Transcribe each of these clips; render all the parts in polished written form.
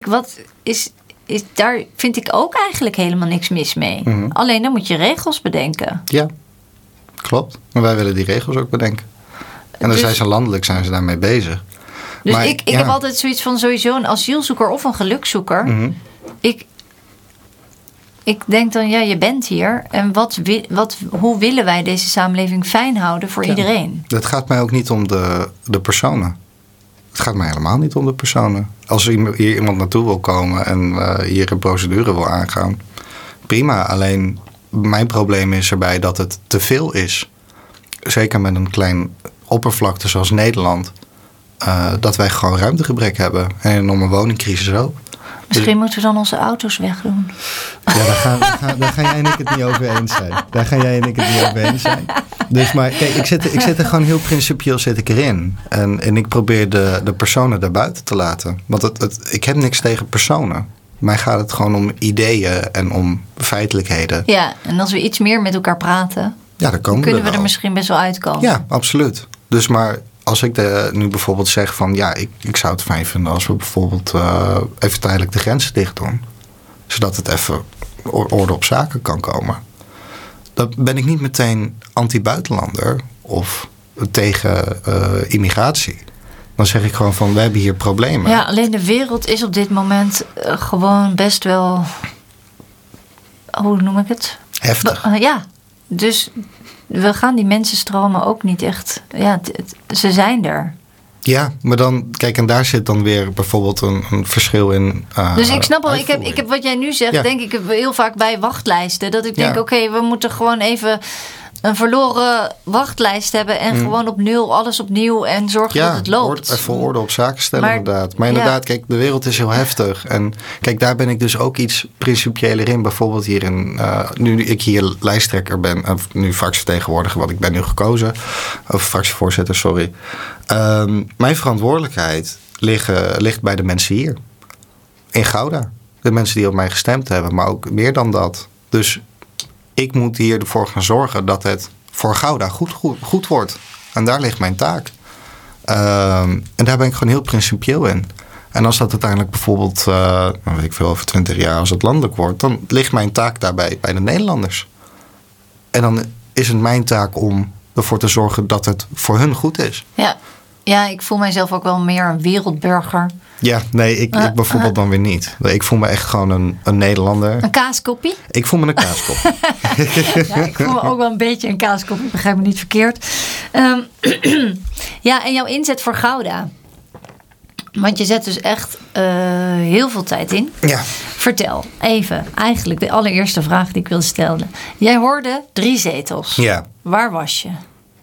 daar vind ik ook eigenlijk helemaal niks mis mee. Mm-hmm. Alleen dan moet je regels bedenken. Ja, klopt. Maar wij willen die regels ook bedenken. En dan zijn ze daarmee bezig. Dus maar, ik heb altijd zoiets van sowieso een asielzoeker of een gelukzoeker. Mm-hmm. Ik denk dan, je bent hier. En hoe willen wij deze samenleving fijn houden voor iedereen? Het gaat mij ook niet om de personen. Het gaat mij helemaal niet om de personen. Als hier iemand naartoe wil komen en hier een procedure wil aangaan, prima. Alleen mijn probleem is erbij dat het te veel is. Zeker met een klein oppervlakte zoals Nederland. Dat wij gewoon ruimtegebrek hebben. En om een woningcrisis ook. Misschien moeten we dan onze auto's wegdoen. Ja, daar gaan jij en ik het niet over eens zijn. Dus maar kijk, ik zit er gewoon heel principieel erin. En ik probeer de personen daarbuiten te laten. Want ik heb niks tegen personen. Mij gaat het gewoon om ideeën en om feitelijkheden. Ja, en als we iets meer met elkaar praten, dan kunnen we er misschien best wel uitkomen. Ja, absoluut. Dus maar als ik nu bijvoorbeeld zeg van ik zou het fijn vinden als we bijvoorbeeld even tijdelijk de grenzen dicht doen. Zodat het even orde op zaken kan komen. Dan ben ik niet meteen anti-buitenlander of tegen immigratie. Dan zeg ik gewoon van we hebben hier problemen. Ja, alleen de wereld is op dit moment gewoon best wel, hoe noem ik het? Heftig. Ja, dus we gaan die mensenstromen ook niet echt. Ja, ze zijn er. Ja, maar dan, kijk, en daar zit dan weer bijvoorbeeld een verschil in. Dus ik snap wel, ik heb wat jij nu zegt, denk ik heel vaak bij wachtlijsten. Dat ik denk, oké, we moeten gewoon even een verloren wachtlijst hebben en gewoon op nul, alles opnieuw en zorgen dat het loopt. Even orde op zaken stellen inderdaad. Maar inderdaad, kijk, de wereld is heel heftig. En kijk, daar ben ik dus ook iets principiëler in. Bijvoorbeeld hierin, nu ik hier lijsttrekker ben, of nu fractievertegenwoordiger, want ik ben nu gekozen, of fractievoorzitter, sorry. Mijn verantwoordelijkheid ligt bij de mensen hier. In Gouda. De mensen die op mij gestemd hebben, maar ook meer dan dat. Dus ik moet hier ervoor gaan zorgen dat het voor Gouda goed wordt. En daar ligt mijn taak. En daar ben ik gewoon heel principieel in. En als dat uiteindelijk bijvoorbeeld, weet ik veel, over 20 jaar als het landelijk wordt, dan ligt mijn taak daarbij bij de Nederlanders. En dan is het mijn taak om ervoor te zorgen dat het voor hun goed is. Ja, ik voel mijzelf ook wel meer een wereldburger. Ja, nee, ik bijvoorbeeld dan weer niet. Ik voel me echt gewoon een Nederlander. Een kaaskoppie? Ik voel me een kaaskoppie. Ja, ik voel me ook wel een beetje een kaaskoppie. Begrijp me niet verkeerd. Ja, en jouw inzet voor Gouda. Want je zet dus echt heel veel tijd in. Ja. Vertel even, eigenlijk de allereerste vraag die ik wilde stellen. Jij hoorde 3 zetels. Ja. Waar was je?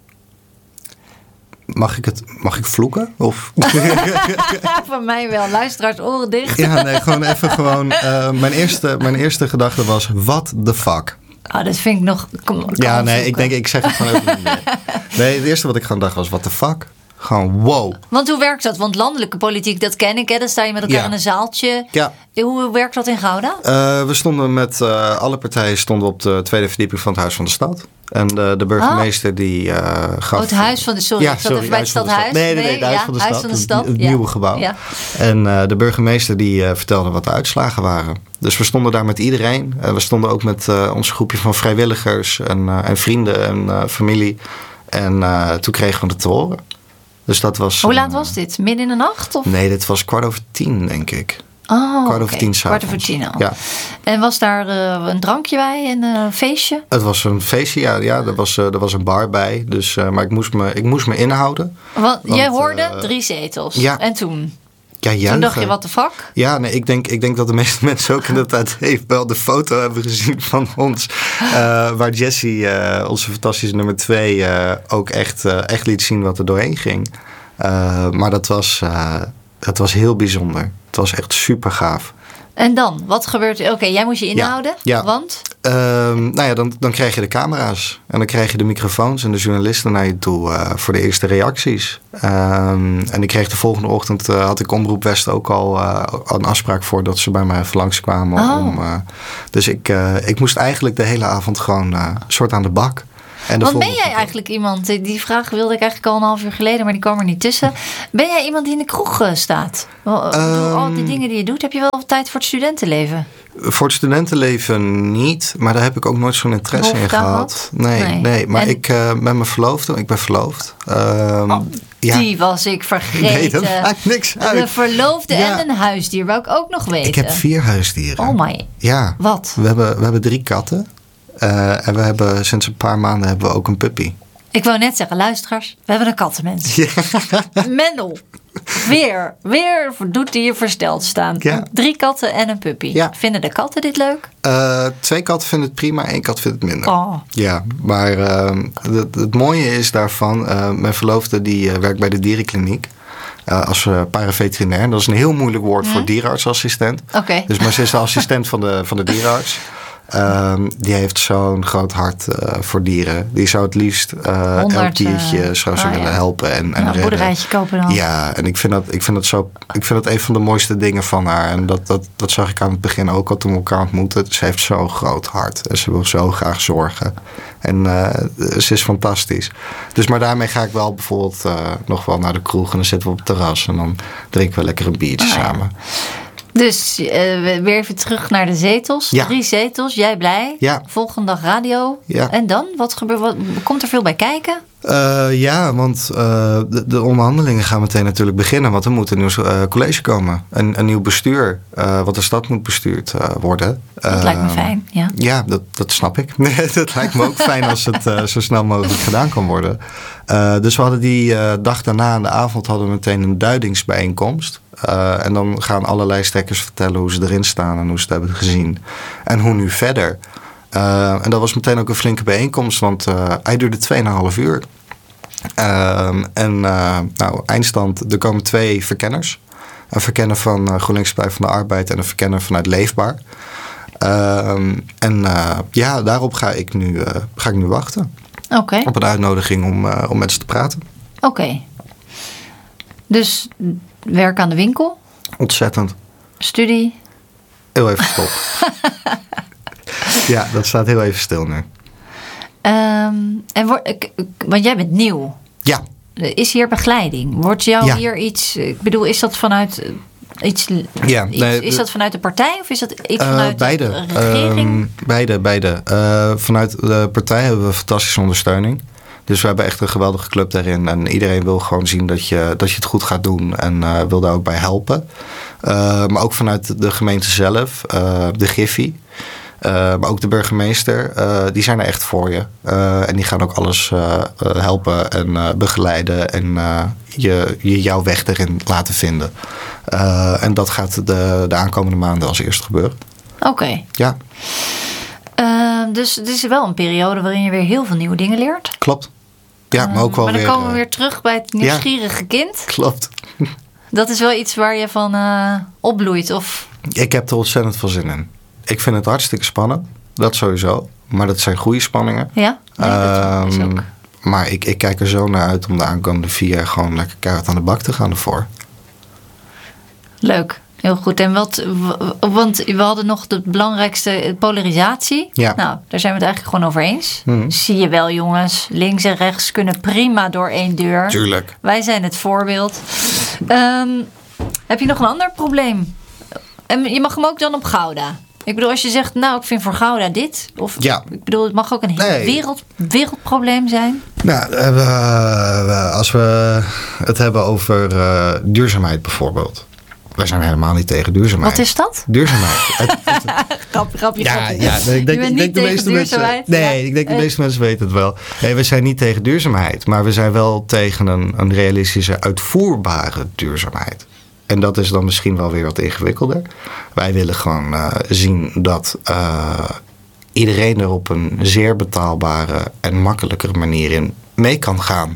Mag ik vloeken? Of? Van mij wel. Luisteraars, oren dicht. Ja, nee, gewoon. Mijn eerste gedachte was, what the fuck? Oh, dat vind ik nog. Ja, nee, ik zeg het gewoon even niet. Nee, het eerste wat ik gewoon dacht was, what the fuck? Gewoon wow. Want hoe werkt dat? Want landelijke politiek, dat ken ik. Hè? Dan sta je met elkaar in een zaaltje. Ja. Hoe werkt dat in Gouda? We stonden met alle partijen op de tweede verdieping van het Huis van de Stad. En de burgemeester die gaf... het Huis van de... Sorry, ik zat even bij het Stadhuis. Nee, het Huis van de Stad. Het nieuwe gebouw. Ja. En de burgemeester die vertelde wat de uitslagen waren. Dus we stonden daar met iedereen. We stonden ook met ons groepje van vrijwilligers en vrienden en familie. En toen kregen we het te horen. Dus dat was... Hoe laat was dit? Midden in de nacht? Of? Nee, dit was 10:15, denk ik. Oh, 10:15 s'avonds. 10:15 al. Ja. En was daar een drankje bij en een feestje? Het was een feestje, ja. Er was een bar bij. Dus, maar ik moest me inhouden. Want jij hoorde 3 zetels. Ja. En toen? Ja, juichen. Toen dacht je, what the fuck? Ja, nee, ik denk dat de meeste mensen ook in de tijd wel de foto hebben gezien van ons. Waar Jessie, onze fantastische nummer 2, ook echt liet zien wat er doorheen ging. Maar dat was heel bijzonder. Het was echt super gaaf. En dan? Wat gebeurt er? Oké, jij moest je inhouden. Ja. Want? Dan krijg je de camera's. En dan krijg je de microfoons en de journalisten naar je toe voor de eerste reacties. En ik kreeg de volgende ochtend, had ik Omroep West ook al een afspraak voor dat ze bij mij even langskwamen. Dus ik moest eigenlijk de hele avond gewoon soort aan de bak. Want ben jij eigenlijk iemand, die vraag wilde ik eigenlijk al een half uur geleden, maar die kwam er niet tussen. Ben jij iemand die in de kroeg staat? Al die dingen die je doet, heb je wel tijd voor het studentenleven? Voor het studentenleven niet, maar daar heb ik ook nooit zo'n interesse in gehad. Nee. Maar ik ben mijn verloofde, ik ben verloofd. Die was ik vergeten. Nee, dat maakt niks uit. Een verloofde en een huisdier, wou ik ook nog weten. Ik heb 4 huisdieren. Oh my. Ja. Wat? We hebben 3 katten. En we hebben sinds een paar maanden hebben we ook een puppy. Ik wou net zeggen, luisteraars, we hebben een kattenmens. Ja. Mendel. Weer doet hij je versteld staan. Ja. 3 katten en een puppy. Ja. Vinden de katten dit leuk? 2 katten vinden het prima, 1 kat vindt het minder. Oh. Ja, maar het mooie is daarvan, mijn verloofde die werkt bij de dierenkliniek. Als paraveterinair. Dat is een heel moeilijk woord voor dierenartsassistent. Okay. Dus maar ze is de assistent van de dierenarts. Die heeft zo'n groot hart voor dieren. Die zou het liefst elk diertje zou ze willen helpen en een boerderijtje kopen dan. Ja, en ik vind dat een van de mooiste dingen van haar. En dat zag ik aan het begin ook al toen we elkaar ontmoetten. Ze heeft zo'n groot hart en ze wil zo graag zorgen. En ze is fantastisch. Dus maar daarmee ga ik wel bijvoorbeeld nog wel naar de kroeg en dan zitten we op het terras en dan drinken we lekker een biertje samen. Dus weer even terug naar de zetels. Ja. 3 zetels, jij blij. Ja. Volgende dag radio. Ja. En dan? Wat gebeurt? Komt er veel bij kijken? Ja, want de onderhandelingen gaan meteen natuurlijk beginnen. Want er moet een nieuw college komen. Een nieuw bestuur. Wat de stad moet bestuurd worden. Dat lijkt me fijn, ja. Ja, dat snap ik. Dat lijkt me ook fijn als het zo snel mogelijk gedaan kan worden. Dus we hadden die dag daarna aan de avond hadden we meteen een duidingsbijeenkomst. En dan gaan alle lijsttrekkers vertellen hoe ze erin staan en hoe ze het hebben gezien. En hoe nu verder. En dat was meteen ook een flinke bijeenkomst, want hij duurde 2,5 uur. Eindstand, er komen 2 verkenners. Een verkenner van GroenLinks Partij van de Arbeid en een verkenner vanuit Leefbaar. Daarop ga ik nu wachten. Okay. Op een uitnodiging om met ze te praten. Oké. Dus werk aan de winkel? Ontzettend. Studie? Heel even stop. Ja, dat staat heel even stil nu. Want jij bent nieuw. Ja. Is hier begeleiding? Wordt jou hier iets... Ik bedoel, is dat vanuit iets... Ja, is dat vanuit de partij of is dat iets vanuit de regering? Beide. Vanuit de partij hebben we fantastische ondersteuning. Dus we hebben echt een geweldige club daarin. En iedereen wil gewoon zien dat je het goed gaat doen. En wil daar ook bij helpen. Maar ook vanuit de gemeente zelf. De Giffy. Maar ook de burgemeester. Die zijn er echt voor je. En die gaan ook alles helpen en begeleiden. En jouw weg erin laten vinden. En dat gaat de aankomende maanden als eerste gebeuren. Oké. Ja. Dus het is wel een periode waarin je weer heel veel nieuwe dingen leert. Klopt. Ja, maar ook wel weer... Maar dan komen we weer terug bij het nieuwsgierige kind. Klopt. Dat is wel iets waar je van opbloeit, of... Ik heb er ontzettend veel zin in. Ik vind het hartstikke spannend. Dat sowieso. Maar dat zijn goede spanningen. Ja, dat is ook. Maar ik kijk er zo naar uit om de aankomende 4 jaar gewoon lekker keihard aan de bak te gaan ervoor. Leuk. Heel goed. En want we hadden nog de belangrijkste polarisatie. Ja. Nou, daar zijn we het eigenlijk gewoon over eens. Zie je wel, jongens. Links en rechts kunnen prima door 1 deur. Tuurlijk. Wij zijn het voorbeeld. Heb je nog een ander probleem? En je mag hem ook dan op Gouda. Ik bedoel, als je zegt, nou, ik vind voor Gouda dit. Of, ik bedoel, het mag ook een heel wereldprobleem zijn. Nou, als we het hebben over duurzaamheid bijvoorbeeld. Wij zijn helemaal niet tegen duurzaamheid. Wat is dat? Duurzaamheid. Grapje. Ja, ik denk de meeste mensen. Nee, ik denk de meeste mensen weten het wel. Nee, we zijn niet tegen duurzaamheid. Maar we zijn wel tegen een realistische, uitvoerbare duurzaamheid. En dat is dan misschien wel weer wat ingewikkelder. Wij willen gewoon zien dat iedereen er op een zeer betaalbare en makkelijkere manier in mee kan gaan.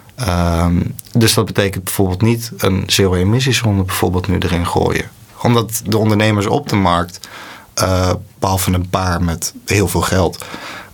Dus dat betekent bijvoorbeeld niet een zero-emissieszone bijvoorbeeld nu erin gooien. Omdat de ondernemers op de markt, behalve een paar met heel veel geld,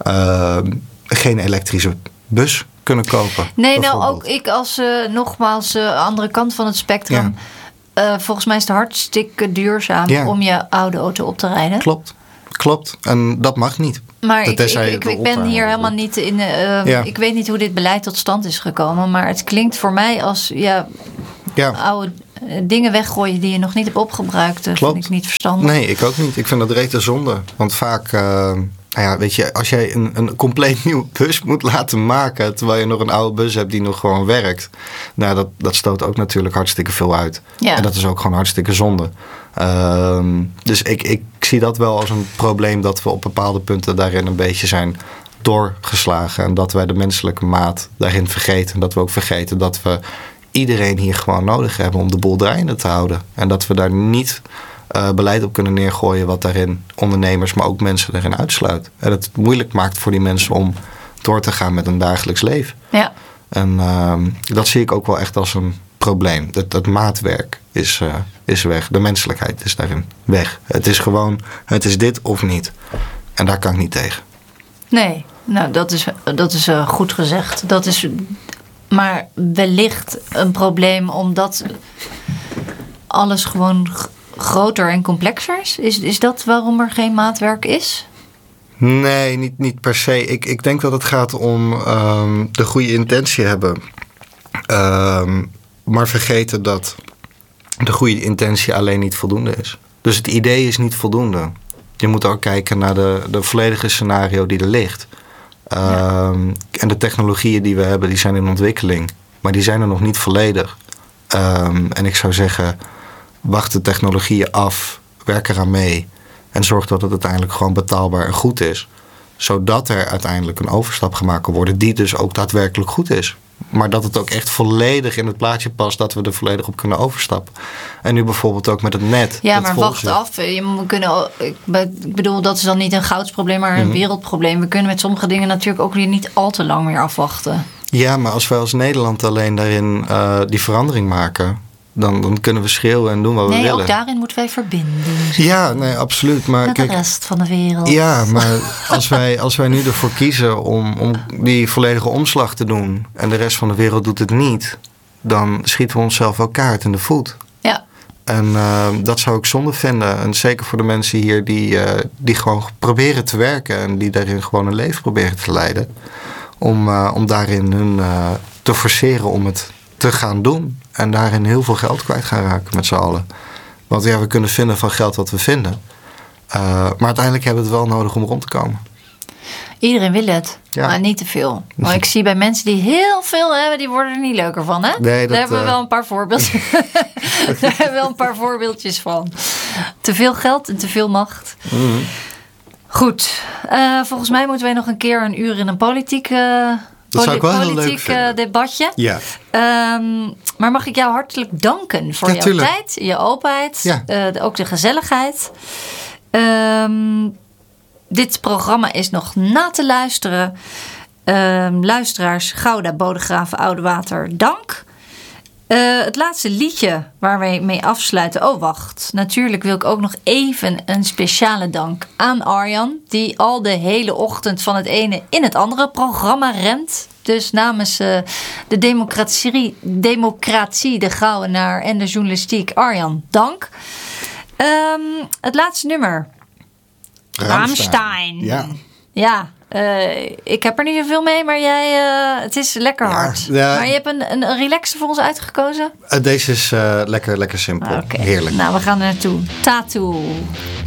geen elektrische bus kunnen kopen. Nee, nou ook ik als nogmaals andere kant van het spectrum. Ja. Volgens mij is het hartstikke duurzaam om je oude auto op te rijden. Klopt. Klopt. En dat mag niet. Maar ik ben hier helemaal niet in... Ik weet niet hoe dit beleid tot stand is gekomen. Maar het klinkt voor mij als... oude dingen weggooien die je nog niet hebt opgebruikt. Dat vind ik niet verstandig. Nee, ik ook niet. Ik vind dat rete zonde. Want vaak... weet je, als jij een compleet nieuwe bus moet laten maken... terwijl je nog een oude bus hebt die nog gewoon werkt... nou, dat stoot ook natuurlijk hartstikke veel uit. Ja. En dat is ook gewoon hartstikke zonde. Dus ik zie dat wel als een probleem... dat we op bepaalde punten daarin een beetje zijn doorgeslagen... en dat wij de menselijke maat daarin vergeten. En dat we ook vergeten dat we iedereen hier gewoon nodig hebben... om de boel draaiende te houden. En dat we daar niet... beleid op kunnen neergooien wat daarin ondernemers, maar ook mensen erin uitsluit. En het moeilijk maakt voor die mensen om door te gaan met een dagelijks leven. Ja. En dat zie ik ook wel echt als een probleem. Het maatwerk is weg. De menselijkheid is daarin weg. Het is gewoon, het is dit of niet. En daar kan ik niet tegen. Nee, nou dat is goed gezegd. Dat is maar wellicht een probleem omdat alles gewoon groter en complexer is? Is dat waarom er geen maatwerk is? Nee, niet per se. Ik denk dat het gaat om de goede intentie hebben. Maar vergeten dat de goede intentie alleen niet voldoende is. Dus het idee is niet voldoende. Je moet ook kijken naar de volledige scenario die er ligt. En de technologieën die we hebben, die zijn in ontwikkeling. Maar die zijn er nog niet volledig. En ik zou zeggen... wacht de technologieën af, werk eraan mee... en zorg dat het uiteindelijk gewoon betaalbaar en goed is. Zodat er uiteindelijk een overstap gemaakt kan worden... die dus ook daadwerkelijk goed is. Maar dat het ook echt volledig in het plaatje past... dat we er volledig op kunnen overstappen. En nu bijvoorbeeld ook met het net. Ja, maar wacht af. Ik bedoel, dat is dan niet een goudsprobleem... maar een wereldprobleem. We kunnen met sommige dingen natuurlijk ook weer niet al te lang meer afwachten. Ja, maar als wij als Nederland alleen daarin die verandering maken... Dan kunnen we schreeuwen en doen wat we willen. Nee, ook daarin moeten wij verbinding. Ja, nee, absoluut. Maar met de rest van de wereld. Ja, maar als wij nu ervoor kiezen om die volledige omslag te doen... en de rest van de wereld doet het niet... dan schieten we onszelf wel kaart in de voet. Ja. En dat zou ik zonde vinden. En zeker voor de mensen hier die gewoon proberen te werken... en die daarin gewoon een leven proberen te leiden... om daarin hun te forceren om het te gaan doen... en daarin heel veel geld kwijt gaan raken met z'n allen. Want we kunnen vinden van geld wat we vinden. Maar uiteindelijk hebben we het wel nodig om rond te komen. Iedereen wil het, maar niet te veel. Maar ik zie bij mensen die heel veel hebben... die worden er niet leuker van, hè? Nee, daar hebben we wel een paar voorbeeldjes. Daar hebben we wel een paar voorbeeldjes van. Te veel geld en te veel macht. Mm-hmm. Goed. Volgens mij moeten wij nog een keer een uur in een politiek debatje. Ja. Maar mag ik jou hartelijk danken voor jouw tijd, je openheid, ook de gezelligheid. Dit programma is nog na te luisteren. Luisteraars, Gouda, Bodegraven, Oudewater, dank. Het laatste liedje waar wij mee afsluiten. Oh, wacht. Natuurlijk wil ik ook nog even een speciale dank aan Arjan. Die al de hele ochtend van het ene in het andere programma rent. Dus namens de democratie, de Gouwenaar en de journalistiek. Arjan, dank. Het laatste nummer. Rammstein. Ja. Ik heb er niet zoveel mee, maar jij, het is lekker hard. Ja. Maar je hebt een relaxer voor ons uitgekozen? Deze is lekker simpel. Okay. Heerlijk. Nou, we gaan er naartoe. Tattoo.